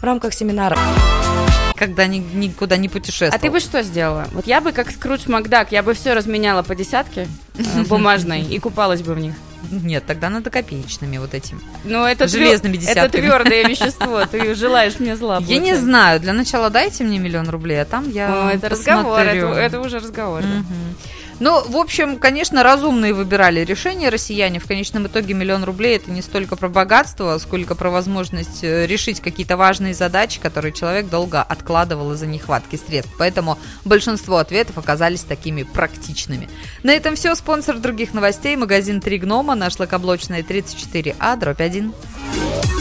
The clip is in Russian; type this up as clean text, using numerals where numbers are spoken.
рамках семинара. Когда никуда не путешествовал. А ты бы что сделала? Вот я бы, как Скрудж Макдак, я бы все разменяла по десятке бумажной и купалась бы в них. Нет, тогда надо копеечными вот этими. Ну, это железными десятками. Это твердое вещество, ты желаешь мне зла. Я не знаю, для начала дайте мне 1 000 000 рублей, а там я это посмотрю. разговор, это уже разговор. Да. Ну, в общем, конечно, разумные выбирали решения россияне. В конечном итоге 1 000 000 рублей – это не столько про богатство, сколько про возможность решить какие-то важные задачи, которые человек долго откладывал из-за нехватки средств. Поэтому большинство ответов оказались такими практичными. На этом все. Спонсор других новостей – магазин «Три гнома», наш лакоблочный 34А, /1.